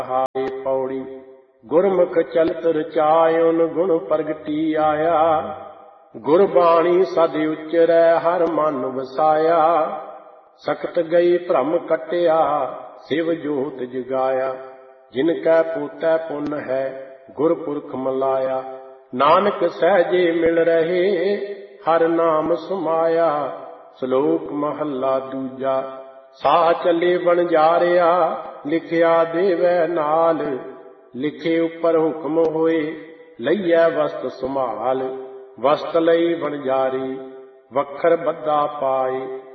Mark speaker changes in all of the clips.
Speaker 1: हाय पौड़ी गुरमुख चलत रचायन गुण प्रगटी आया। गुरबाणी सद उचरै हर मन वसाया। सकत गई भ्रम कटिया शिव जोत जगाया। जिनकै पोतै पुन है गुरपुरख मलाया। नानक सहजे मिल रहे हर नाम समाया। श्लोक महला दूजा। साह चले बनजारिया लिखिया देवै नाल। लिखे उपर हुक्म होए लईयै वस्त संभाल। वस्त लई बनजारी वखर बद्धा पाए।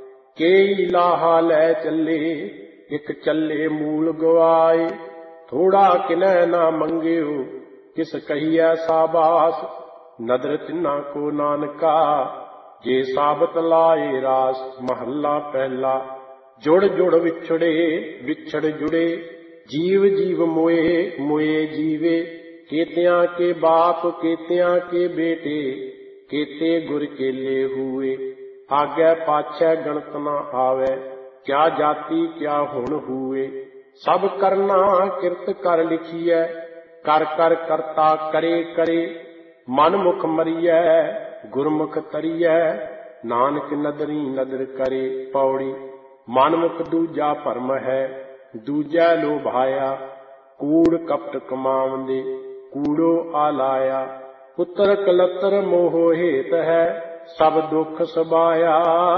Speaker 1: केई लाहा लै चले इक चले मूल गवाए। थोड़ा किनै ना मंगियो किस कहिए साबास। नदर तिन्ना को नानका जे साबत लाए रास। महला पहला। जुड़ जुड़ विछड़े विछड़ जुड़े जीव जीव मोए मोए जीवे। केतियां के बाप केतियां के बेटे केते गुर केले हुए। आगे पाछै गणत न आवे क्या जाति क्या हुण हुए। सब करना किरत कर लिखिए कर कर करता करे करे। मन मुख मरिए गुरमुख तरिए नानक नदरी नदर करे। पौड़ी मन मुख दूजा भरम है दूजा लोभाया। कूड़ कपट कमावंदे कूड़ो आलाया। पुत्र कलतर मोह हेत है सब दुख सबाया।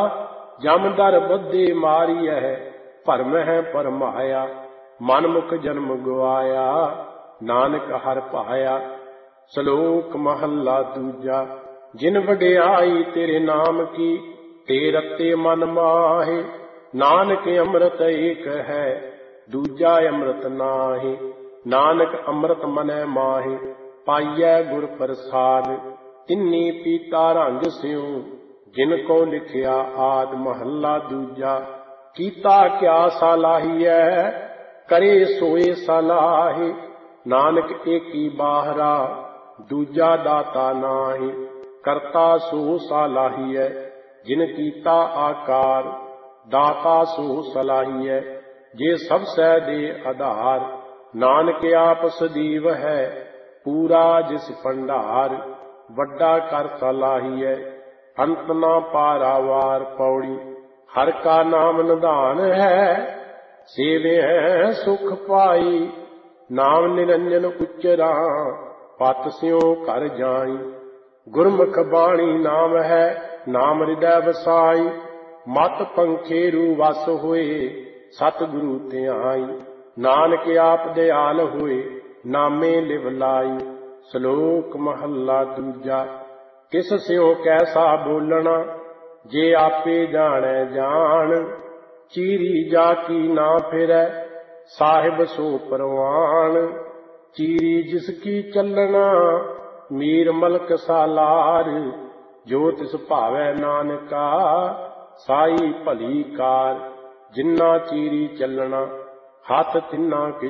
Speaker 1: जम दर बद्धे मारिय भरम है परमाया। मन मुख जन्म गवाया नानक हर पाया। श्लोक महला दूजा। जिन वडियाई तेरे नाम की ते रते मन माहे। नानक अमृत एक है दूजा अमृत नाहि। नानक अमृत मनै माहि पाइयै गुर प्रसाद। तिन्नी पीता रंग स्यों जिनको लिखिया आद। महला दूजा। कीता क्या सालाहियै करे सोए सलाहि। नानक एकी बाहरा दूजा दाता नाहि। करता सो सालाहियै जिन कीता आकार। दाता सो सलाहियै जे सब सै दे आधार। नानक आप सदीव है पूरा जिस भंडार। वड्डा कर सलाहियै अंत ना पारावार। पौड़ी हर का नाम निधान है सेवे है सुख पाई। नाम निरंजन उच्चरा पत स्यों कर जाई। गुरमुख बाणी नाम है नाम हृदय वसाई। मत पंखेरु वस होए सतगुरु ध्याई। नानक आप दयाल होए नामे लिव लाई। श्लोक महला दूजा। किस स्यों कैसा बोलना जे आपे जाने जान। चीरी जाकी ना फिरै साहिब सो परवान। चीरी जिसकी चलना मीर मलक सालार। जो तिस भावै नानका साई भली कार। जिन्ना चीरी चलना हथ तिन्ना